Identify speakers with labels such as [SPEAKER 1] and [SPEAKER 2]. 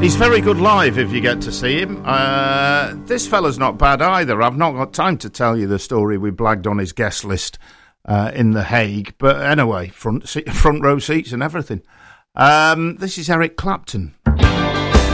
[SPEAKER 1] He's very good live if you get to see him. This fella's not bad either. I've not got time to tell you the story we blagged on his guest list in The Hague. But anyway, front row seats and everything. This is Eric Clapton.